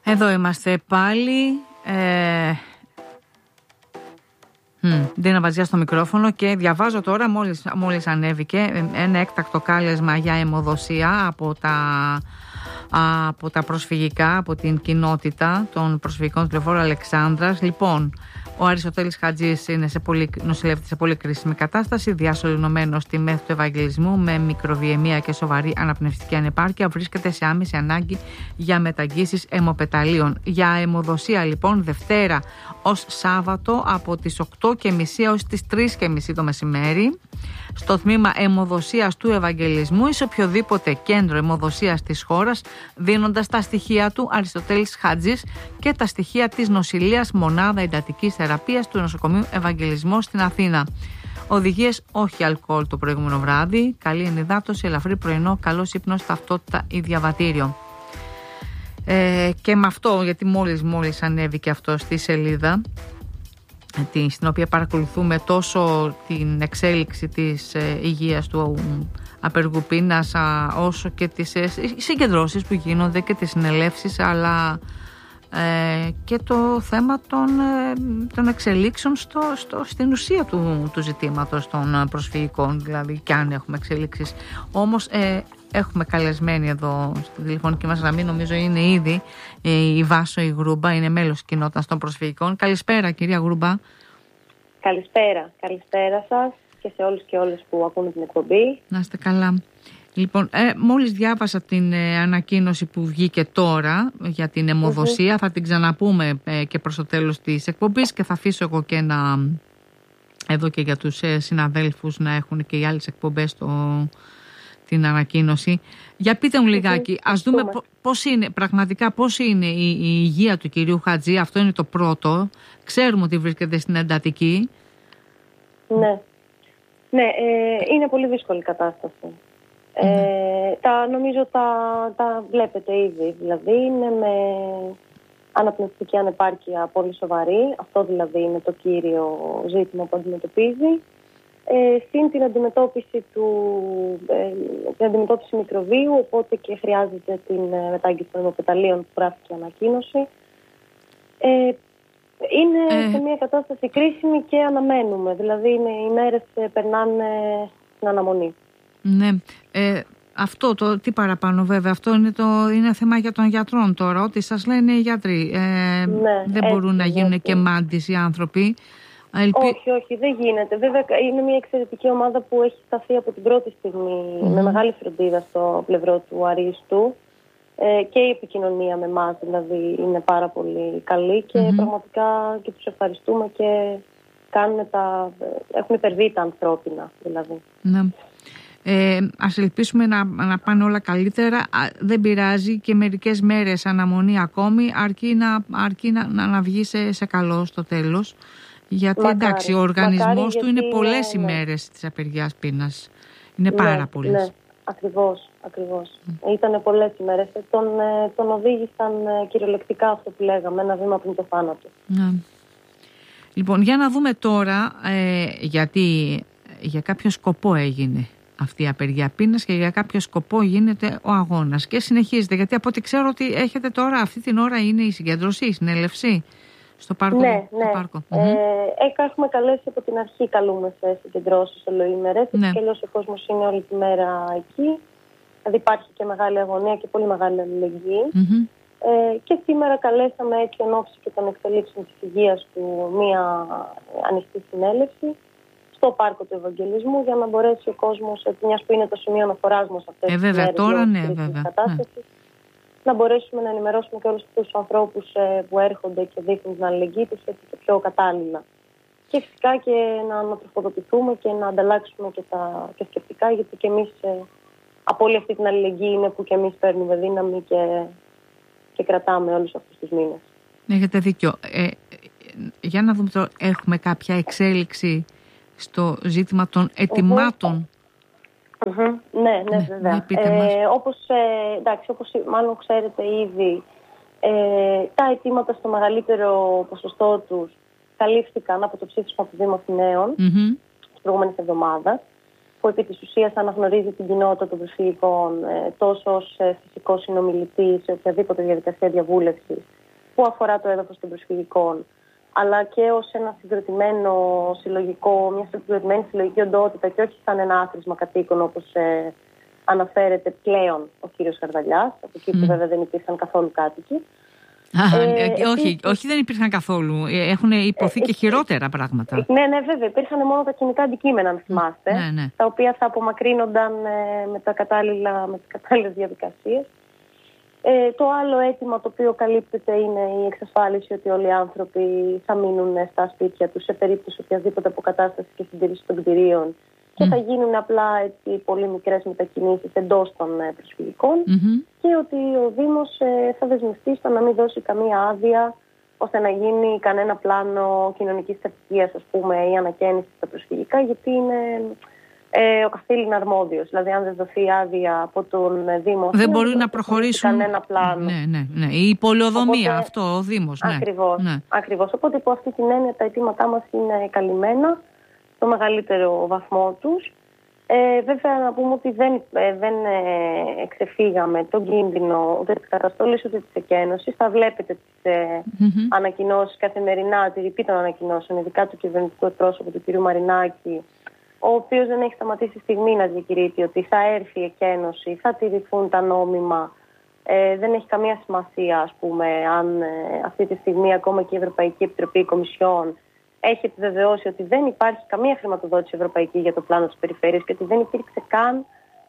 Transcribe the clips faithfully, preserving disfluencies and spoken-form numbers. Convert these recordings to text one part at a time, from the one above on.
Εδώ είμαστε πάλι. Ε... Δίνα Βατζιά στο μικρόφωνο και διαβάζω τώρα, μόλις, μόλις ανέβηκε, ένα έκτακτο κάλεσμα για αιμοδοσία από τα, από τα προσφυγικά, από την κοινότητα των προσφυγικών του Λεωφόρου Αλεξάνδρας. Λοιπόν, ο Αριστοτέλης Χατζής είναι σε πολύ, νοσηλεύεται σε πολύ κρίσιμη κατάσταση, διασωληνωμένος στη μέθοδο του Ευαγγελισμού με μικροβιαιμία και σοβαρή αναπνευστική ανεπάρκεια. Βρίσκεται σε άμεση ανάγκη για μεταγγίσεις αιμοπεταλίων. Για αιμοδοσία λοιπόν Δευτέρα ως Σάββατο από τις οκτώ και μισή έως τις τρεις και μισή το μεσημέρι στο τμήμα αιμοδοσίας του Ευαγγελισμού ή σε οποιοδήποτε κέντρο αιμοδοσίας της χώρας, δίνοντας τα στοιχεία του Αριστοτέλης Χατζής και τα στοιχεία της νοσηλείας μονάδα εντατικής θεραπείας του νοσοκομείου Ευαγγελισμό στην Αθήνα. Οδηγίες: όχι αλκοόλ το προηγούμενο βράδυ, καλή ενυδάτωση, ελαφρύ πρωινό, καλός ύπνος, ταυτότητα ή διαβατήριο. Ε, και με αυτό, γιατί μόλις μόλις ανέβηκε αυτό στη σελίδα, στην οποία παρακολουθούμε τόσο την εξέλιξη της ε, υγείας του απεργού πείνας, όσο και τις ε, συγκεντρώσεις που γίνονται και τις συνελεύσεις, αλλά ε, και το θέμα των, ε, των εξελίξεων στο, στο, στην ουσία του, του ζητήματος των προσφυγικών, δηλαδή και αν έχουμε εξελίξεις. Όμως ε, έχουμε καλεσμένη εδώ στη τηλεφωνική μας γραμμή, νομίζω είναι ήδη η Βάσο η Γρούμπα, είναι μέλος της κοινότητας των προσφυγικών. Καλησπέρα κυρία Γρούμπα. Καλησπέρα, καλησπέρα σας και σε όλους και όλες που ακούνε την εκπομπή. Να είστε καλά. Λοιπόν, ε, μόλις διάβασα την ε, ανακοίνωση που βγήκε τώρα για την αιμοδοσία, mm-hmm. θα την ξαναπούμε ε, και προς το τέλος της εκπομπής και θα αφήσω εγώ και ένα, εδώ και για τους ε, συναδέλφους να έχουν και οι άλλες εκπομπές το, την ανακοίνωση. Για πείτε μου λιγάκι, mm-hmm. ας δούμε πώς είναι, πραγματικά πώς είναι η, η υγεία του κυρίου Χατζή. Αυτό είναι το πρώτο. Ξέρουμε ότι βρίσκεται στην εντατική. Ναι, ναι ε, είναι πολύ δύσκολη κατάσταση. Mm-hmm. Ε, τα, νομίζω τα, τα βλέπετε ήδη. Δηλαδή είναι με αναπνευστική ανεπάρκεια πολύ σοβαρή. Αυτό δηλαδή είναι το κύριο ζήτημα που αντιμετωπίζει. Ε, συν την αντιμετώπιση του, ε, την αντιμετώπιση μικροβίου, οπότε και χρειάζεται την ε, μετάγγιση των αιμοπεταλίων που γράφει ανακοίνωση. Ε, είναι ε... σε μια κατάσταση κρίσιμη και αναμένουμε. Δηλαδή είναι, οι μέρες ε, περνάνε στην αναμονή. Ναι. Ε, αυτό το τι παραπάνω βέβαια, αυτό είναι, το, είναι θέμα για των γιατρών τώρα. Ό,τι σας λένε οι γιατροί. Ε, ναι, δεν έτσι, μπορούν να γίνουν έτσι. και μάντις οι άνθρωποι. Ελπι... Όχι, όχι, δεν γίνεται. Βέβαια είναι μια εξαιρετική ομάδα που έχει σταθεί από την πρώτη στιγμή mm. με μεγάλη φροντίδα στο πλευρό του Αρίστου ε, και η επικοινωνία με εμάς δηλαδή είναι πάρα πολύ καλή και mm-hmm. πραγματικά και τους ευχαριστούμε και κάνουν τα, έχουν υπερβεί τα ανθρώπινα δηλαδή. Ναι. Ε, ας ελπίσουμε να, να πάνε όλα καλύτερα. Δεν πειράζει και μερικές μέρες αναμονή ακόμη, αρκεί να, αρκεί να, να, να βγει σε, σε καλό στο τέλος. Γιατί μακάρι, εντάξει, ο οργανισμός του είναι πολλές ναι, ημέρες ναι. της απεργίας πείνας. Είναι πάρα ναι, πολλές. Ναι, ακριβώς, ακριβώς. Mm. Ήτανε πολλές ημέρες. Τον, τον οδήγησαν κυριολεκτικά αυτό που λέγαμε, ένα βήμα πριν το θάνατο. Ναι. Λοιπόν, για να δούμε τώρα, ε, γιατί για κάποιο σκοπό έγινε αυτή η απεργία πείνας και για κάποιο σκοπό γίνεται ο αγώνας. Και συνεχίζεται, γιατί από ό,τι ξέρω ότι έχετε τώρα, αυτή την ώρα είναι η συγκέντρωση, η συνέλευση. Στο πάρκο, ναι, στο ναι. πάρκο. Ε, mm-hmm. Έχουμε καλέσει από την αρχή, καλούμε σε συγκεντρώσεις ολοήμερες. Ναι. Έτσι κι αλλιώς ο κόσμος είναι όλη τη μέρα εκεί. Δηλαδή υπάρχει και μεγάλη αγωνία και πολύ μεγάλη αλληλεγγύη. Mm-hmm. Ε, και σήμερα καλέσαμε έτσι εν ώψη και των εξελίξεων της υγείας του μία ανοιχτή συνέλευση στο πάρκο του Ευαγγελισμού για να μπορέσει ο κόσμος, μιας που είναι το σημείο αναφοράς μας αυτές ε, τις μέρες τώρα, ναι, της κατάστασης, ναι. να μπορέσουμε να ενημερώσουμε και όλους αυτούς τους ανθρώπους ε, που έρχονται και δείχνουν την αλληλεγγύη τους έτσι και πιο κατάλληλα. Και φυσικά και να ανατροφοδοτηθούμε και να ανταλλάξουμε και τα και σκεπτικά, γιατί και εμείς ε, από όλη αυτή την αλληλεγγύη είναι που και εμείς παίρνουμε δύναμη και, και κρατάμε όλους αυτούς τους μήνες. Έχετε δίκιο. Ε, για να δούμε τώρα, έχουμε κάποια εξέλιξη στο ζήτημα των ετοιμάτων. Mm-hmm. Ναι, ναι, βέβαια. Ναι, ε, όπως, ε, εντάξει, όπως μάλλον ξέρετε ήδη, ε, τα αιτήματα στο μεγαλύτερο ποσοστό τους καλύφθηκαν από το ψήφισμα του Δήμου Αθηναίων mm-hmm. της προηγούμενης εβδομάδας. που επί της ουσίας αναγνωρίζει την κοινότητα των προσφυγικών ε, τόσο ως ε, φυσικό συνομιλητή σε οποιαδήποτε διαδικασία διαβούλευσης που αφορά το έδαφος των προσφυγικών, αλλά και ως ένα συγκροτημένο συλλογικό, μια συγκροτημένη συλλογική οντότητα και όχι σαν ένα άθροισμα κατοίκων όπως ε, αναφέρεται πλέον ο κύριος Χαρδαλιάς, από εκεί που mm. βέβαια δεν υπήρχαν καθόλου κάτοικοι. Α, ε, ε, όχι, επίσης, όχι, δεν υπήρχαν καθόλου. Έχουν υποθεί ε, και χειρότερα πράγματα. Ναι, ναι, βέβαια. Υπήρχαν μόνο τα κινητά αντικείμενα, αν θυμάστε, ναι, ναι. τα οποία θα απομακρύνονταν ε, με, τα κατάλληλα, με τις κατάλληλες διαδικασίες. Ε, το άλλο αίτημα το οποίο καλύπτεται είναι η εξασφάλιση ότι όλοι οι άνθρωποι θα μείνουν στα σπίτια τους σε περίπτωση οποιασδήποτε αποκατάσταση και συντήρηση των κτηρίων και θα γίνουν απλά έτσι, πολύ μικρές μετακινήσεις εντός των ε, προσφυγικών mm-hmm. και ότι ο Δήμος ε, θα δεσμευτεί στο να μην δώσει καμία άδεια ώστε να γίνει κανένα πλάνο κοινωνικής κατοικίας, ας πούμε, ή ανακαίνιση στα προσφυγικά, γιατί είναι ε, ο καθήλυνα αρμόδιος. Δηλαδή, αν δεν δοθεί άδεια από τον Δήμο, δεν μπορεί να προχωρήσουν κανένα πλάνο. Ναι, ναι, ναι. Η πολεοδομία, οπότε, αυτό, ο Δήμος. Ναι. Ακριβώς, ναι. ακριβώς. Οπότε, υπό αυτή την έννοια, τα αιτήματά μας είναι καλυμμένα στο μεγαλύτερο βαθμό τους. Ε, βέβαια, να πούμε ότι δεν, ε, δεν ε, εξεφύγαμε τον κίνδυνο ούτε της καταστολής ούτε της εκένωσης. Θα βλέπετε τις ε, mm-hmm. ανακοινώσεις καθημερινά, τη ρηπή των ανακοινώσεων, ειδικά του κυβερνητικού εκπρόσωπου του κ. Μαρινάκη, ο οποίος δεν έχει σταματήσει στιγμή να διακηρύττει ότι θα έρθει η εκένωση, θα τηρηθούν τα νόμιμα. Ε, δεν έχει καμία σημασία, ας πούμε, αν ε, αυτή τη στιγμή ακόμα και η Ευρωπαϊκή Επιτροπή, η Κομισιόν, έχει επιβεβαιώσει ότι δεν υπάρχει καμία χρηματοδότηση ευρωπαϊκή για το πλάνο της περιφέρειας και ότι δεν υπήρξε καν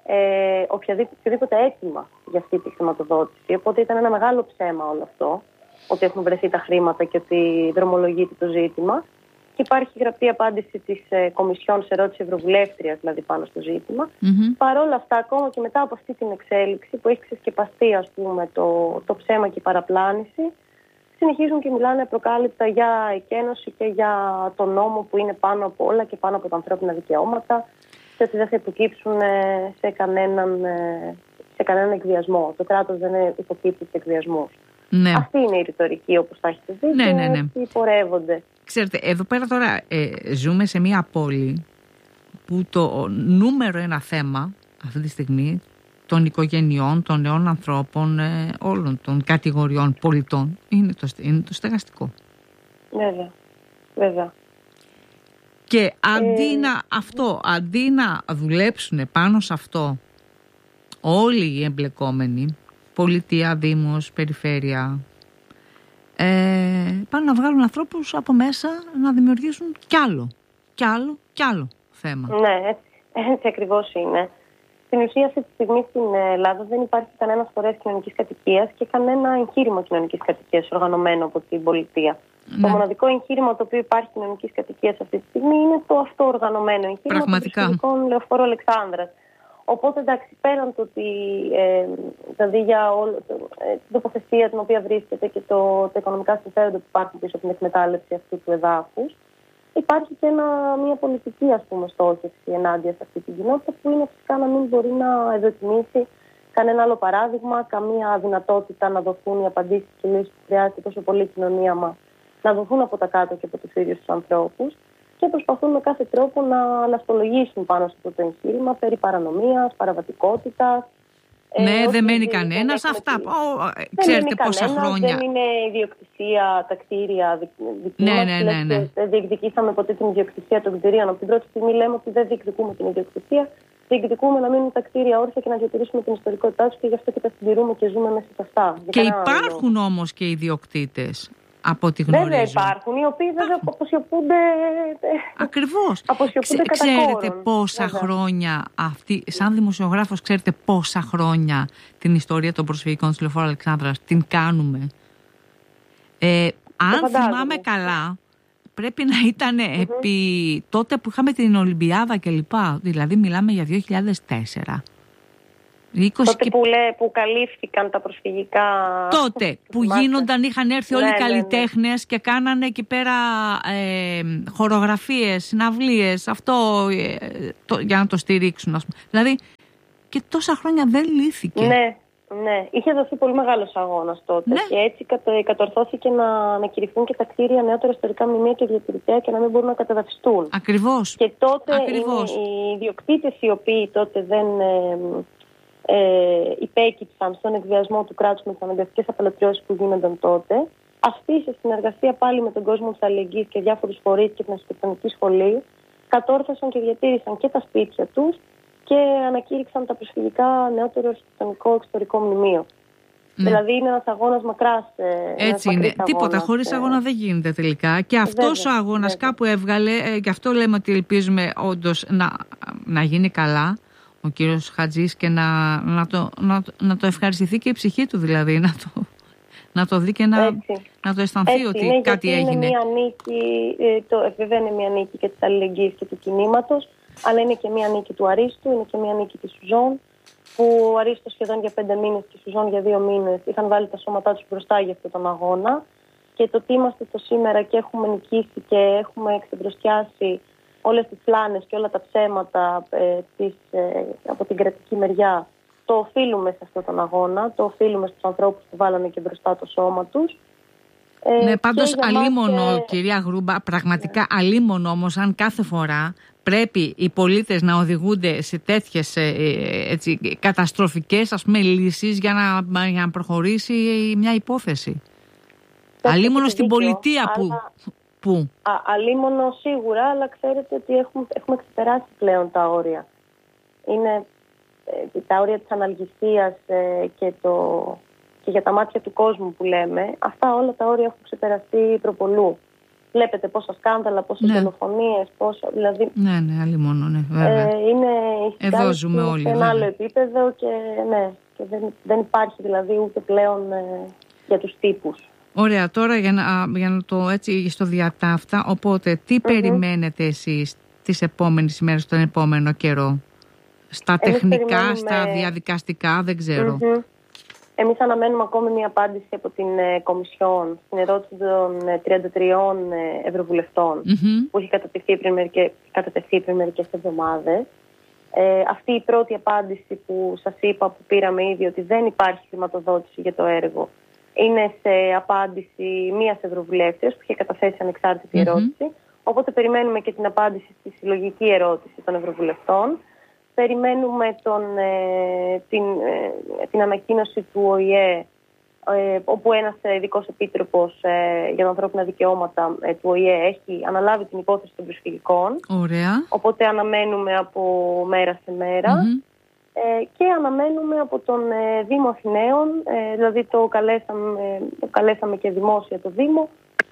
ε, οποιαδήποτε αίτημα για αυτή τη χρηματοδότηση. Οπότε ήταν ένα μεγάλο ψέμα όλο αυτό, ότι έχουν βρεθεί τα χρήματα και ότι δρομολογείται το ζήτημα. Και υπάρχει γραπτή απάντηση της ε, Κομισιόν σε ερώτηση Ευρωβουλεύτριας, δηλαδή πάνω στο ζήτημα. Mm-hmm. Παρ' όλα αυτά, ακόμα και μετά από αυτή την εξέλιξη που έχει ξεσκεπαστεί, ας πούμε, το, το ψέμα και η παραπλάνηση, συνεχίζουν και μιλάνε προκάλυπτα για εκένωση και για τον νόμο που είναι πάνω από όλα και πάνω από τα ανθρώπινα δικαιώματα και ότι δεν θα υποκύψουν σε κανέναν, σε κανέναν εκβιασμό. Το κράτος δεν υποκύπτει σε εκβιασμούς. Ναι. Αυτή είναι η ρητορική, όπως θα έχετε δει, ναι, και ναι, ναι. αυτοί πορεύονται. Ξέρετε, εδώ πέρα τώρα ε, ζούμε σε μια πόλη που το νούμερο ένα θέμα αυτή τη στιγμή των οικογενειών, των νέων ανθρώπων, ε, όλων των κατηγοριών πολιτών είναι το, είναι το στεγαστικό. Βέβαια, βέβαια. Και αντί, ε... να, αυτό, αντί να δουλέψουν πάνω σε αυτό όλοι οι εμπλεκόμενοι, πολιτεία, δήμος, περιφέρεια, ε, πάνε να βγάλουν ανθρώπους από μέσα να δημιουργήσουν κι άλλο, κι άλλο, κι άλλο θέμα. Ναι, έτσι, έτσι ακριβώς είναι. Στην ουσία, αυτή τη στιγμή στην Ελλάδα δεν υπάρχει κανένα φορέας κοινωνικής κατοικίας και κανένα εγχείρημα κοινωνικής κατοικίας οργανωμένο από την πολιτεία. Ναι. Το μοναδικό εγχείρημα το οποίο υπάρχει κοινωνικής κατοικίας αυτή τη στιγμή είναι το αυτό οργανωμένο εγχείρημα των προσφυγικών Λεωφόρου Αλεξάνδρας. Οπότε, εντάξει, πέραν το ότι ε, δηλαδή για όλο, το, ε, την τοποθεσία την οποία βρίσκεται και το, τα οικονομικά συμφέροντα που υπάρχουν πίσω από την εκμετάλλευση αυτού του εδάφους, υπάρχει και ένα, μια πολιτική, ας πούμε, στόχευση ενάντια σε αυτή την κοινότητα που είναι φυσικά να μην μπορεί να ευδοκιμήσει κανένα άλλο παράδειγμα, καμία δυνατότητα να δοθούν οι απαντήσεις και λύσεις που χρειάζεται τόσο πολύ η κοινωνία μας να δοθούν από τα κάτω και από τους ίδιους τους ανθρώπους και προσπαθούν με κάθε τρόπο να λαστολογήσουν πάνω σε αυτό το εγχείρημα περί παρανομίας, παραβατικότητας. Ναι, ε, δεν μένει κανένας. Αυτά. Τη... Oh, ξέρετε πόσα κανένας, χρόνια. Δεν είναι ιδιοκτησία, τα κτίρια δική ναι, μας. Ναι, ναι, ναι. Δεν διεκδικήσαμε ποτέ την ιδιοκτησία των κτίριων. Από την πρώτη στιγμή λέμε ότι δεν διεκδικούμε την ιδιοκτησία. Διεκδικούμε να μείνουν τα κτίρια όρθια και να διατηρήσουμε την ιστορικότητά τους και γι' αυτό και τα συντηρούμε και ζούμε μέσα σε αυτά. Και υπάρχουν όμως και ιδιοκτήτες. Από ό,τι γνωρίζω. Βέβαια υπάρχουν, οι οποίοι βέβαια αποσιωπούνται. Ακριβώς. Αποσιωπούνται Ξε, κατά ξέρετε κόρον. πόσα βέβαια. χρόνια αυτή, σαν δημοσιογράφος, ξέρετε πόσα χρόνια την ιστορία των προσφυγικών της Λεωφόρου Αλεξάνδρας την κάνουμε. Ε, αν θυμάμαι καλά, πρέπει να ήταν mm-hmm. επί τότε που είχαμε την Ολυμπιάδα κλπ. Δηλαδή μιλάμε για δύο χιλιάδες τέσσερα. Τότε και... που, λέ, που καλύφθηκαν τα προσφυγικά. Τότε που γίνονταν, είχαν έρθει όλοι οι ναι, καλλιτέχνες ναι, ναι. και κάνανε εκεί πέρα ε, χορογραφίες, συναυλίες, αυτό ε, το, για να το στηρίξουν, ας πούμε. Δηλαδή και τόσα χρόνια δεν λύθηκε. Ναι, Ναι, είχε δοθεί πολύ μεγάλος αγώνας τότε, ναι. Και έτσι κατορθώθηκε να, να κηρυχθούν και τα κτίρια νεότερα ιστορικά μνημεία και διατηρητέα και να μην μπορούν να καταδαφιστούν. Ακριβώς. Και τότε Ακριβώς. Είναι, οι ιδιοκτήτες οι οποίοι τότε δεν ε, ε, υπέκυψαν στον εκβιασμό του κράτους με τις αναγκαστικές απαλωτριώσεις που γίνονταν τότε, αυτοί σε συνεργασία πάλι με τον κόσμο της αλληλεγγύης και διάφορους φορείς και την αρχιτεκτονική σχολή κατόρθωσαν και διατήρησαν και τα σπίτια τους και ανακήρυξαν τα προσφυγικά νεότερο αρχιτεκτονικό εξωτερικό μνημείο. Ναι. Δηλαδή είναι ένας αγώνας μακράς. Έτσι είναι. Αγώνας. Τίποτα χωρίς αγώνα δεν γίνεται τελικά. Και αυτός βέβαια, ο αγώνας βέβαια. Κάπου έβγαλε, ε, γι' αυτό λέμε ότι ελπίζουμε όντως να, να γίνει καλά ο κύριος Χατζής και να, να, το, να, να το ευχαριστηθεί και η ψυχή του, δηλαδή να το, να το δει και να, να το αισθανθεί έτσι, ότι είναι, κάτι έγινε. Είναι μια νίκη, το, βέβαια είναι μια νίκη και της αλληλεγγύης και του κινήματος, αλλά είναι και μια νίκη του Αρίστου, είναι και μια νίκη της Σουζόν, που ο Αρίστος σχεδόν για πέντε μήνες και η Σουζόν για δύο μήνες είχαν βάλει τα σώματά τους μπροστά για αυτόν τον αγώνα. Και το ότι είμαστε στο σήμερα και έχουμε νικήσει και έχουμε ξεμπροστιάσει όλες τις φλάνες και όλα τα ψέματα ε, της, ε, από την κρατική μεριά, το οφείλουμε σε αυτόν τον αγώνα, το οφείλουμε στους ανθρώπους που βάλανε και μπροστά το σώμα τους. Ε, ναι, πάντως αλίμονο, και... κυρία Γρούμπα, πραγματικά ναι. αλίμονο όμως αν κάθε φορά πρέπει οι πολίτες να οδηγούνται σε τέτοιες ε, έτσι, καταστροφικές ας πούμε, λύσεις για να, για να προχωρήσει μια υπόθεση. Αλίμονο στην δίκιο, πολιτεία αλλά... που... που... Α, αλίμονο σίγουρα, αλλά ξέρετε ότι έχουμε, έχουμε ξεπεράσει πλέον τα όρια. Είναι ε, τα όρια της αναλγησίας ε, και, το, και για τα μάτια του κόσμου που λέμε. Αυτά όλα τα όρια έχουν ξεπεραστεί προπολού. Βλέπετε πόσα σκάνδαλα, πόσες ναι. δολοφονίες, πόσα. Δηλαδή, ναι, ναι, αλίμονο, ναι, βέβαια. Ε, είναι εδώ ζούμε όλοι. Σε ένα άλλο επίπεδο και, ναι, και δεν, δεν υπάρχει δηλαδή ούτε πλέον ε, για τους τύπους. Ωραία, τώρα για να, για να το έτσι στο διατάφτα, οπότε τι mm-hmm. περιμένετε εσείς τις επόμενες ημέρες, τον επόμενο καιρό, στα Εμείς τεχνικά, περιμένουμε... στα διαδικαστικά, δεν ξέρω. Mm-hmm. Εμείς αναμένουμε ακόμη μια απάντηση από την ε, Κομισιόν στην ερώτηση των ε, τριάντα τριών ε, ευρωβουλευτών mm-hmm. που έχει κατατεθεί πριν, μερικές, κατατεθεί πριν μερικές εβδομάδες. Ε, αυτή η πρώτη απάντηση που σας είπα, που πήραμε ήδη, ότι δεν υπάρχει χρηματοδότηση για το έργο, είναι σε απάντηση μίας ευρωβουλεύτριας που είχε καταθέσει ανεξάρτητη mm-hmm. ερώτηση. Οπότε περιμένουμε και την απάντηση στη συλλογική ερώτηση των ευρωβουλευτών. Περιμένουμε τον, ε, την, ε, την ανακοίνωση του Ο Η Ε, ε, όπου ένας ειδικός επίτροπος ε, για τα ανθρώπινα δικαιώματα ε, του Ο Η Ε έχει αναλάβει την υπόθεση των προσφυγικών. Ωραία. Οπότε αναμένουμε από μέρα σε μέρα. Mm-hmm. Ε, και αναμένουμε από τον ε, Δήμο Αθηναίων, ε, δηλαδή το καλέσαμε, το καλέσαμε και δημόσια το Δήμο,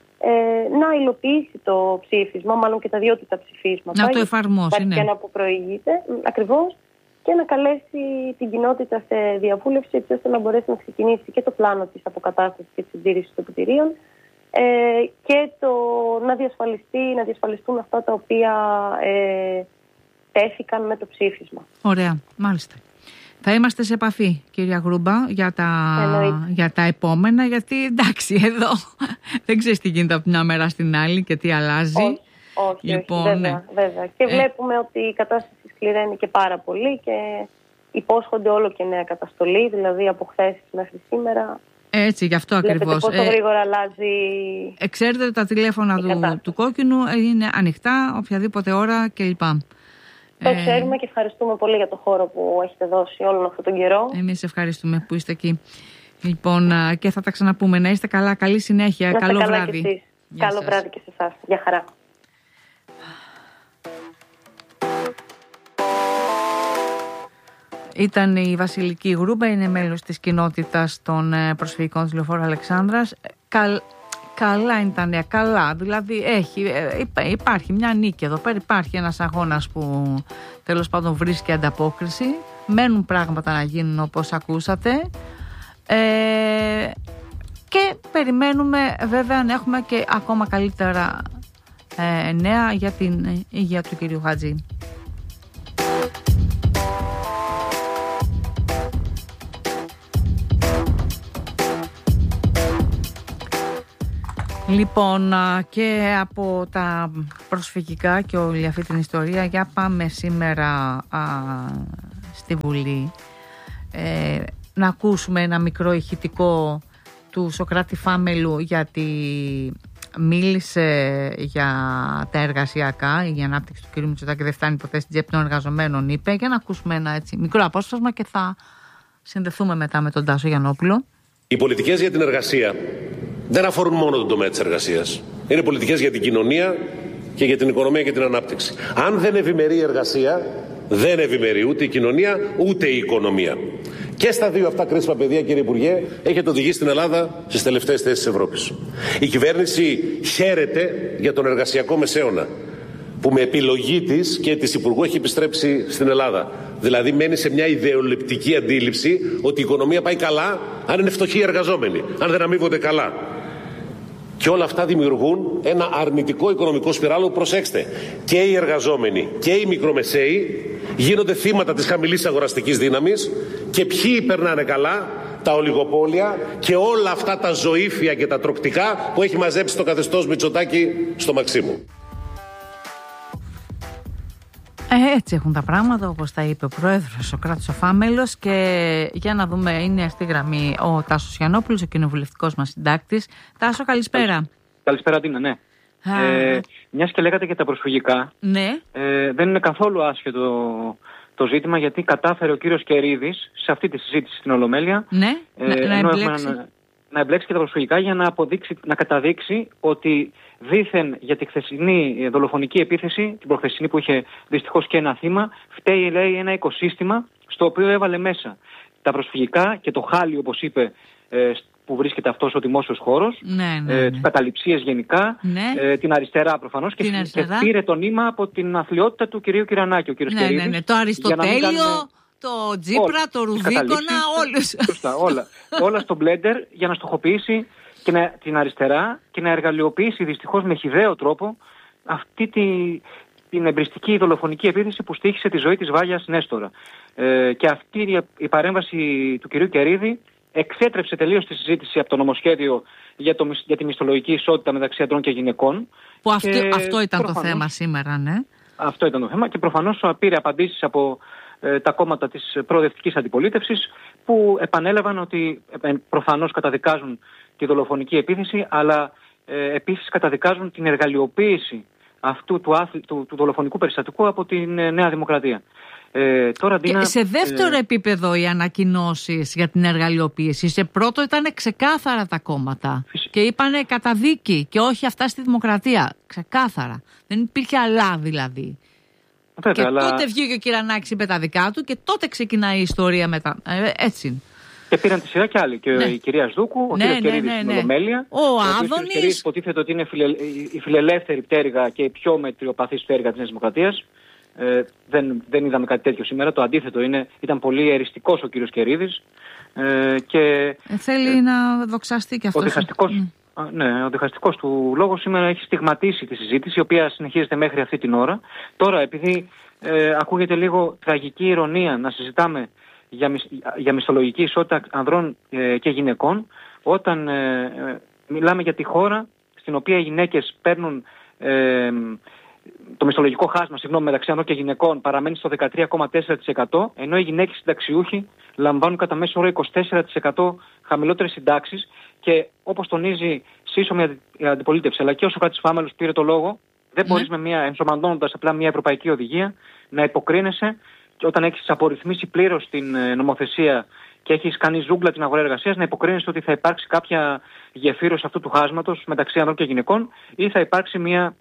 ε, να υλοποιήσει το ψήφισμα, μάλλον και τα δυο του τα ψηφίσματα. Να το εφαρμόσει, ναι. Και να που προηγείται, ακριβώς, και να καλέσει την κοινότητα σε διαβούλευση, έτσι ώστε να μπορέσει να ξεκινήσει και το πλάνο της αποκατάστασης και της συντήρησης των κτηρίων ε, και το, να, διασφαλιστεί, να διασφαλιστούν αυτά τα οποία ε, τέθηκαν με το ψήφισμα. Ωραία, μάλιστα. Θα είμαστε σε επαφή, κυρία Γρούμπα, για τα, για τα επόμενα, γιατί εντάξει, εδώ δεν ξέρεις τι γίνεται από την μια μέρα στην άλλη και τι αλλάζει. Όχι, όχι, λοιπόν, όχι βέβαια, ναι. βέβαια. Και ε... βλέπουμε ότι η κατάσταση σκληραίνει και πάρα πολύ και υπόσχονται όλο και νέα καταστολή, δηλαδή από χθες μέχρι σήμερα. Έτσι, γι' αυτό ακριβώς. Πόσο ε, γρήγορα αλλάζει. Ε, ξέρετε, τα τηλέφωνα του, του κόκκινου είναι ανοιχτά οποιαδήποτε ώρα κλπ. Το ξέρουμε και ευχαριστούμε πολύ για το χώρο που έχετε δώσει όλον αυτόν τον καιρό. Εμείς ευχαριστούμε που είστε εκεί. Λοιπόν, και θα τα ξαναπούμε. Να είστε καλά, καλή συνέχεια, να καλό καλά βράδυ. Και καλό σας. βράδυ και σε εσάς. Γεια χαρά. Ήταν η Βασιλική Γρούμπα, είναι μέλος της κοινότητας των προσφυγικών της Λεωφόρου Αλεξάνδρας. Καλ... Καλά είναι τα νέα, καλά, δηλαδή έχει, υπάρχει μια νίκη εδώ πέρα, υπάρχει ένας αγώνας που τέλος πάντων βρίσκει ανταπόκριση, μένουν πράγματα να γίνουν όπως ακούσατε ε, και περιμένουμε βέβαια να έχουμε και ακόμα καλύτερα ε, νέα για την υγεία του κυρίου Χατζή. Λοιπόν, και από τα προσφυγικά και όλη αυτή την ιστορία, για πάμε σήμερα α, στη Βουλή. Ε, να ακούσουμε ένα μικρό ηχητικό του Σωκράτη Φάμελου, γιατί μίλησε για τα εργασιακά, η ανάπτυξη του κ. Μητσοτάκη δεν φτάνει ποτέ στην τσέπη των εργαζομένων, είπε. Για να ακούσουμε ένα έτσι μικρό απόσπασμα και θα συνδεθούμε μετά με τον Τάσο Γιαννόπουλο. Οι πολιτικές για την εργασία δεν αφορούν μόνο τον τομέα της εργασίας. Είναι πολιτικές για την κοινωνία και για την οικονομία και την ανάπτυξη. Αν δεν ευημερεί η εργασία, δεν ευημερεί ούτε η κοινωνία ούτε η οικονομία. Και στα δύο αυτά κρίσιμα πεδία, κύριε Υπουργέ, έχετε οδηγήσει την Ελλάδα στις τελευταίες θέσεις της Ευρώπης. Η κυβέρνηση χαίρεται για τον εργασιακό μεσαίωνα, που με επιλογή της και της Υπουργού έχει επιστρέψει στην Ελλάδα. Δηλαδή μένει σε μια ιδεολειπτική αντίληψη ότι η οικονομία πάει καλά αν είναι φτωχοί οι εργαζόμενοι, αν δεν αμείβονται καλά. Και όλα αυτά δημιουργούν ένα αρνητικό οικονομικό σπιράλο που, προσέξτε, και οι εργαζόμενοι και οι μικρομεσαίοι γίνονται θύματα της χαμηλής αγοραστικής δύναμης, και ποιοι περνάνε καλά? Τα ολιγοπόλια και όλα αυτά τα ζωήφια και τα τροκτικά που έχει μαζέψει το καθεστώς Μητσοτάκη στο Μαξίμου. Ε, έτσι έχουν τα πράγματα, όπως τα είπε ο πρόεδρος Σωκράτης ο Φάμελος. Και για να δούμε, είναι στη γραμμή ο Τάσος Γιαννόπουλος, ο κοινοβουλευτικός μας συντάκτης. Τάσο, καλησπέρα. Καλησπέρα, Τίνα, ναι. Ε, μιας και λέγατε για τα προσφυγικά, ναι. ε, δεν είναι καθόλου άσχετο το ζήτημα, γιατί κατάφερε ο κύριος Κερίδης σε αυτή τη συζήτηση στην Ολομέλεια, ναι, ε, να, να, εμπλέξει. να, να εμπλέξει και τα προσφυγικά για να, αποδείξει, να καταδείξει ότι δήθεν για τη χθεσινή δολοφονική επίθεση, την προχθεσινή που είχε δυστυχώς και ένα θύμα, φταίει, λέει, ένα οικοσύστημα στο οποίο έβαλε μέσα τα προσφυγικά και το χάλι, όπως είπε, ε, που βρίσκεται αυτός ο δημόσιος χώρος, ναι, ναι, ναι. ε, τις καταληψίες γενικά, ναι. ε, την αριστερά προφανώς, και, και πήρε το νήμα από την αθλιότητα του κυρίου Κυρανάκη, ο κύριος ναι, Κερίδης. Ναι, ναι, το Αριστοτέλειο, κάνουμε... το Τζίπρα, όλα, το Ρουβίκονα, όλους. Σωστά, όλα. όλα στο μπλέντερ για να στοχοποιήσει και να, την αριστερά και να εργαλειοποιήσει δυστυχώς με χυδαίο τρόπο αυτή τη, την εμπριστική δολοφονική επίθεση που στοίχησε τη ζωή της Βάλιας Νέστορα. Ε, και αυτή η, η παρέμβαση του κυρίου Κερίδη εξέτρεψε τελείως τη συζήτηση από το νομοσχέδιο για, το, για τη μισθολογική ισότητα μεταξύ ανδρών και γυναικών. Που αυτό, και αυτό ήταν προφανώς, το θέμα σήμερα, ναι. Αυτό ήταν το θέμα, και προφανώς πήρε απαντήσεις από ε, τα κόμματα της προοδευτικής αντιπολίτευσης, που επανέλαβαν ότι ε, προφανώς καταδικάζουν τη δολοφονική επίθεση, αλλά ε, επίσης καταδικάζουν την εργαλειοποίηση αυτού του, άθλη, του, του δολοφονικού περιστατικού από την ε, Νέα Δημοκρατία. Ε, τώρα, Ντίνα, και σε δεύτερο ε... επίπεδο οι ανακοινώσεις για την εργαλειοποίηση. Σε πρώτο ήταν ξεκάθαρα τα κόμματα Φυσ... και είπανε καταδίκη και όχι αυτά στη δημοκρατία. Ξεκάθαρα. Δεν υπήρχε αλλά δηλαδή. Βέβαια, και αλλά... τότε βγήκε ο Κυρανάκης, είπε τα δικά του, και τότε ξεκινάει η ιστορία μετά. Ε, έτσι. Και πήραν τη σειρά κι άλλοι. Και ναι. η κυρία Σδούκου, ο ναι, κύριος ναι, Κερίδης ναι, ναι, στην Ολομέλεια. Ο, ο Άδωνης. Ο Κερίδης υποτίθεται ότι είναι φιλε... η φιλελεύθερη πτέρυγα και η πιο μετριοπαθής πτέρυγα της Νέας Δημοκρατίας. Ε, δεν, δεν είδαμε κάτι τέτοιο σήμερα. Το αντίθετο είναι, ήταν πολύ εριστικός ο κύριος Κερίδης. Ε, και, ε, θέλει ε, να δοξαστεί και αυτός. Ο διχαστικός, mm. ναι, ο διχαστικός του λόγος σήμερα έχει στιγματίσει τη συζήτηση, η οποία συνεχίζεται μέχρι αυτή την ώρα. Τώρα, επειδή ε, ακούγεται λίγο τραγική ηρωνία να συζητάμε για, μισ, για μισθολογική ισότητα ανδρών ε, και γυναικών, όταν ε, ε, μιλάμε για τη χώρα στην οποία οι γυναίκες παίρνουν... Ε, το μισθολογικό χάσμα, συγγνώμη, μεταξύ ανδρών και γυναικών παραμένει στο δεκατρία κόμμα τέσσερα τοις εκατό, ενώ οι γυναίκες συνταξιούχοι λαμβάνουν κατά μέσο όρο είκοσι τέσσερα τοις εκατό χαμηλότερες συντάξεις. Και όπως τονίζει σύσσωμη η αντιπολίτευση, αλλά και ο Σωκράτης Φάμελος πήρε το λόγο, δεν mm. μπορείς με μια, ενσωματώνοντας απλά μια ευρωπαϊκή οδηγία, να υποκρίνεσαι, και όταν έχεις απορριθμίσει πλήρως την νομοθεσία και έχεις κάνει ζούγκλα την αγορά εργασίας, να υποκρίνεσαι ότι θα υπάρξει κάποια γεφύρωση αυτού του χάσματος μεταξύ ανδρών και γυναικών, ή θα υπάρξει μια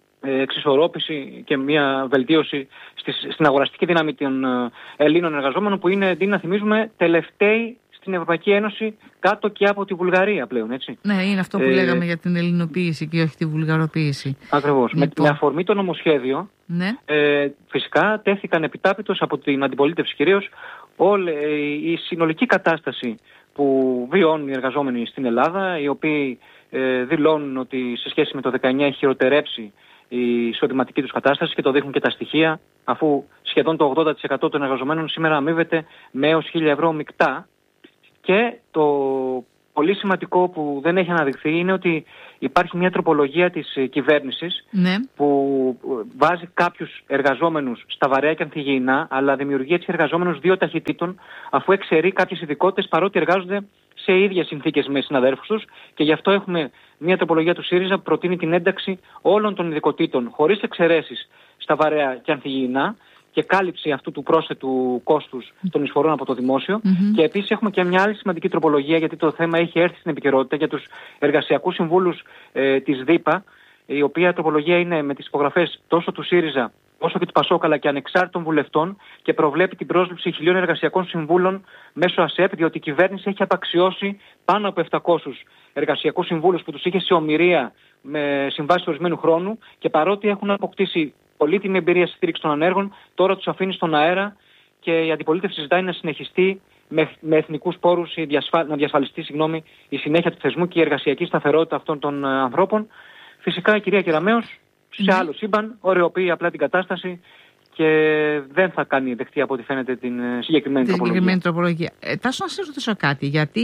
εξισορρόπηση και μια βελτίωση στις, στην αγοραστική δύναμη των Ελλήνων εργαζόμενων, που είναι, να θυμίζουμε, τελευταίοι στην Ευρωπαϊκή Ένωση, κάτω και από τη Βουλγαρία πλέον, έτσι. Ναι, είναι αυτό που ε, λέγαμε για την ελληνοποίηση και όχι τη βουλγαροποίηση. Ακριβώς. Λοιπόν. Με, με αφορμή το νομοσχέδιο, ναι. ε, φυσικά τέθηκαν επιτάπητος από την αντιπολίτευση κυρίως όλη η συνολική κατάσταση που βιώνουν οι εργαζόμενοι στην Ελλάδα, οι οποίοι ε, δηλώνουν ότι σε σχέση με το δεκαεννιά έχει χειροτερέψει η εισοδηματική τους κατάσταση, και το δείχνουν και τα στοιχεία, αφού σχεδόν το ογδόντα τοις εκατό των εργαζομένων σήμερα αμείβεται με έως χίλια ευρώ μεικτά, και το πολύ σημαντικό που δεν έχει αναδειχθεί είναι ότι υπάρχει μια τροπολογία της κυβέρνησης ναι. που βάζει κάποιους εργαζόμενους στα βαρέα και ανθυγιεινά, αλλά δημιουργεί έτσι εργαζόμενους δύο ταχυτήτων, αφού εξαιρεί κάποιες ειδικότητες παρότι εργάζονται σε ίδιες συνθήκες με συναδέρφους τους, και γι' αυτό έχουμε μια τροπολογία του ΣΥΡΙΖΑ που προτείνει την ένταξη όλων των ειδικοτήτων χωρίς εξαιρέσεις στα βαρέα και ανθυγιεινά και κάλυψη αυτού του πρόσθετου κόστους των εισφορών από το δημόσιο. Mm-hmm. Και επίσης έχουμε και μια άλλη σημαντική τροπολογία, γιατί το θέμα έχει έρθει στην επικαιρότητα, για τους εργασιακούς συμβούλους ε, της ΔΥΠΑ, η οποία τροπολογία είναι με τις υπογραφές τόσο του ΣΥΡΙΖΑ όσο και του ΠΑΣΟΚ, αλλά και ανεξάρτητων βουλευτών, και προβλέπει την πρόσληψη χιλίων εργασιακών συμβούλων μέσω ΑΣΕΠ, διότι η κυβέρνηση έχει απαξιώσει πάνω από επτακόσιους εργασιακούς συμβούλους που τους είχε σε ομηρία με συμβάσεις ορισμένου χρόνου, και παρότι έχουν αποκτήσει πολύτιμη εμπειρία στη στήριξη των ανέργων, τώρα τους αφήνει στον αέρα και η αντιπολίτευση ζητάει να συνεχιστεί με, με εθνικούς πόρους η διασφα... να διασφαλιστεί συγγνώμη, η συνέχεια του θεσμού και η εργασιακή σταθερότητα αυτών των uh, ανθρώπων. Φυσικά η κυρία Κεραμέως σε άλλο σύμπαν ωρεοποιεί απλά την κατάσταση και δεν θα κάνει δεχτεί από ό,τι φαίνεται την συγκεκριμένη τροπολογία. Συγκεκριμένη τροπολογία. Ε, Τάσο, να σε ρωτήσω κάτι, γιατί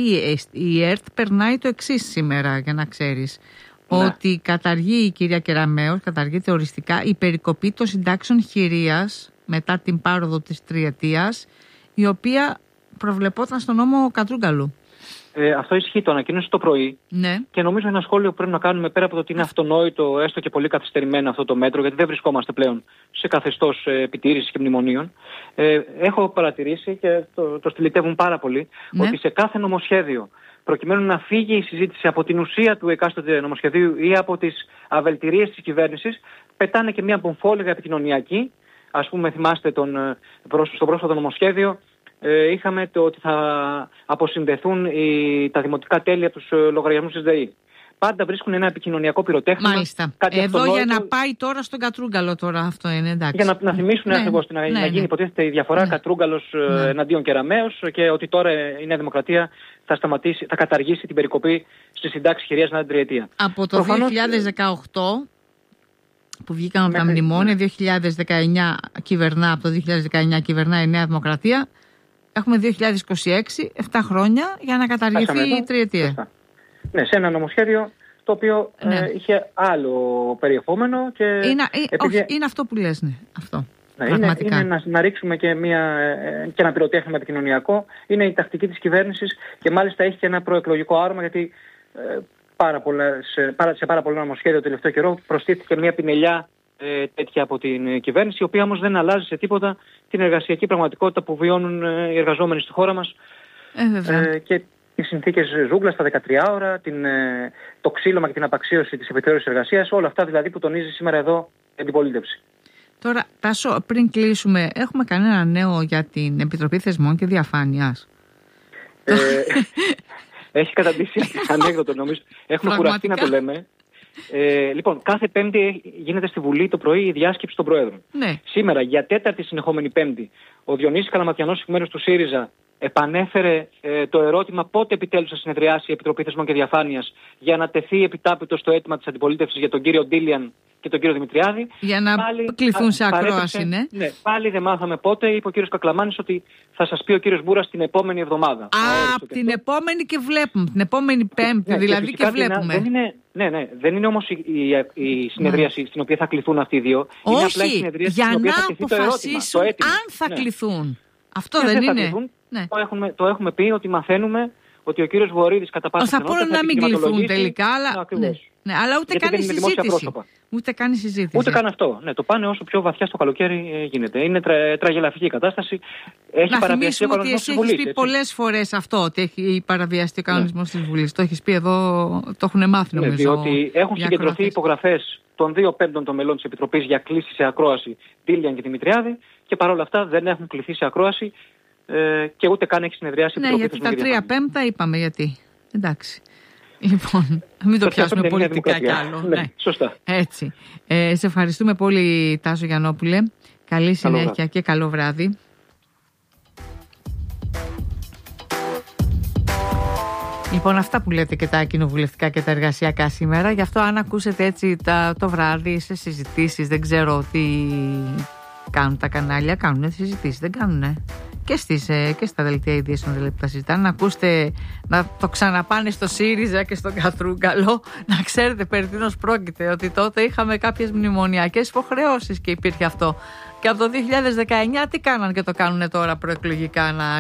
η ΕΡΤ περνάει το εξής σήμερα, για να ξέρεις. Ναι. Ότι καταργεί η κυρία Κεραμέως, καταργείται οριστικά η περικοπή των συντάξεων χειρίας μετά την πάροδο της τριετίας, η οποία προβλεπόταν στον νόμο Κατρούγκαλου. Ε, αυτό ισχύει, το ανακοίνωσε το πρωί. Ναι. Και νομίζω ένα σχόλιο που πρέπει να κάνουμε, πέρα από το ότι είναι αυτονόητο, έστω και πολύ καθυστερημένο αυτό το μέτρο, γιατί δεν βρισκόμαστε πλέον σε καθεστώς ε, επιτήρησης και μνημονίων. Ε, έχω παρατηρήσει και το, το στυλιτεύουν πάρα πολύ, ναι. ότι σε κάθε νομοσχέδιο, προκειμένου να φύγει η συζήτηση από την ουσία του εκάστοτε νομοσχεδίου ή από τις αβελτηρίες της κυβέρνησης, πετάνε και μια πομφόλιγα επικοινωνιακή. Ας πούμε, θυμάστε τον, στο πρόσφατο νομοσχέδιο, ε, είχαμε το ότι θα αποσυνδεθούν οι, τα δημοτικά τέλη από τους λογαριασμούς της ΔΕΗ. Πάντα βρίσκουν ένα επικοινωνιακό πυροτέχνημα. Μάλιστα. Εδώ για να πάει τώρα στον Κατρούγκαλο τώρα αυτό είναι, εντάξει. Για να, να θυμίσουν ναι, ακριβώς ναι, να, ναι, να γίνει ναι. υποτίθεται η διαφορά ναι. Κατρούγκαλος ναι. εναντίον Κεραμέως, και ότι τώρα η Νέα Δημοκρατία θα, σταματήσει, θα καταργήσει την περικοπή στη συντάξη χειρίας ανά την τριετία. Από το Προφανώς, δύο χιλιάδες δεκαοκτώ που βγήκαν από τα μνημόνια, δύο χιλιάδες δεκαεννιά κυβερνά, από το δύο χιλιάδες δεκαεννιά κυβερνά η Νέα Δημοκρατία. Έχουμε δύο χιλιάδες είκοσι έξι, επτά χρόνια για να καταργηθεί η τριετία. Ναι, σε ένα νομοσχέδιο το οποίο ναι. ε, είχε άλλο περιεχόμενο. Και είναι, επειδή... όχι, είναι αυτό που λες, ναι, αυτό. Ναι, είναι είναι να, να ρίξουμε και, μια, και ένα πυροτέχνημα επικοινωνιακό. Είναι η τακτική της κυβέρνησης και μάλιστα έχει και ένα προεκλογικό άρωμα, γιατί ε, πάρα πολλά, σε, πάρα, σε πάρα πολλά νομοσχέδια το τελευταίο καιρό προστίθηκε μια πινελιά ε, τέτοια από την κυβέρνηση, η οποία όμως δεν αλλάζει σε τίποτα την εργασιακή πραγματικότητα που βιώνουν ε, οι εργαζόμενοι στη χώρα μας. Ε, ε, και τις συνθήκες ζούγκλας στα δεκατρία ώρα, την, ε, το ξύλωμα και την απαξίωση της επιθεώρησης εργασίας, όλα αυτά δηλαδή που τονίζει σήμερα εδώ η αντιπολίτευση. Τώρα, Τάσο, πριν κλείσουμε, έχουμε κανένα νέο για την Επιτροπή Θεσμών και Διαφάνειας? Ε, έχει καταντήσει ανέκδοτο, νομίζω. Έχουμε κουραστεί να το λέμε. Ε, λοιπόν, κάθε Πέμπτη γίνεται στη Βουλή το πρωί η διάσκεψη των Προέδρων. Ναι. Σήμερα, για τέταρτη συνεχόμενη Πέμπτη, ο Διονύσης Καλαματιανός, εκ μέρους του ΣΥΡΙΖΑ, επανέφερε ε, το ερώτημα πότε επιτέλους θα συνεδριάσει η Επιτροπή Θεσμών και Διαφάνειας, για να τεθεί επιτάπητο στο αίτημα της αντιπολίτευσης για τον κύριο Ντίλιαν και τον κύριο Δημητριάδη. Για να πάλι, κληθούν σε ακρόαση, ναι. ναι. Πάλι δεν μάθαμε πότε. Είπε ο κύριος Κακλαμάνης ότι θα σας πει ο κύριος Μπούρας την επόμενη εβδομάδα. Α, από την αυτό. επόμενη και βλέπουμε. Την επόμενη Πέμπτη, ναι, δηλαδή και, και βλέπουμε. Δεν είναι, ναι, ναι. Δεν είναι όμως η, η, η συνεδρίαση ναι. στην οποία θα κληθούν αυτοί οι δύο. Όχι, είναι απλά η συνεδρίαση για στην οποία να θα κληθεί το ερώτημα, το αίτημα. αν θα ναι. κληθούν. Αυτό ναι, δεν θα είναι. Κληθούν, ναι. το, έχουμε, το έχουμε πει ότι μαθαίνουμε ότι ο κύριος Βορίδης κατά πάσα πιθανότητα θα μπορούν να μην κληθούν τελικά, αλλά, ναι. Ναι, αλλά ούτε κάνει συζήτηση. Ούτε κάνει συζήτηση. Ούτε καν αυτό. Ναι, το πάνε όσο πιο βαθιά στο καλοκαίρι γίνεται. Είναι τρα, τραγελαφική η κατάσταση. Έχει παραβιαστεί ο κανονισμός της Βουλής. Έχει πει πολλές φορές αυτό, ότι έχει παραβιαστεί ο κανονισμός ναι. της Βουλής. Το έχει πει εδώ, το έχουν μάθει νομίζω. Ναι, διότι έχουν συγκεντρωθεί υπογραφές των δύο πέμπτων των μελών της Επιτροπής για κλήση σε ακρόαση Ντίλιαν και Δημητριάδη, και παρόλα αυτά δεν έχουν κληθεί σε ακρόαση ε, και ούτε καν έχει συνεδριάσει η Επιτροπή. Ναι, γιατί τα τρία πέμπτα είπαμε γιατί. Εντάξει. Λοιπόν, μην το πιάσουμε πολιτικά κι άλλο. Ναι, ναι. Σωστά. Έτσι. Ε, σε ευχαριστούμε πολύ, Τάσο Γιαννόπουλε. Καλή συνέχεια καλό και καλό βράδυ. Λοιπόν, αυτά που λέτε και τα κοινοβουλευτικά και τα εργασιακά σήμερα. Γι' αυτό αν ακούσετε έτσι τα, το βράδυ σε συζητήσεις, δεν ξέρω τι κάνουν τα κανάλια, κάνουν συζητήσεις, δεν κάνουνε. και, στις, και στα δελτία ειδήσεων δηλαδή που τα συζητάνε, να ακούστε, να το ξαναπάνε στο ΣΥΡΙΖΑ και στον Καθρούγκαλο, να ξέρετε περί τίνος πρόκειται, ότι τότε είχαμε κάποιες μνημονιακές υποχρεώσεις και υπήρχε αυτό. Και από το δύο χιλιάδες δεκαεννιά τι κάναν και το κάνουν τώρα προεκλογικά, να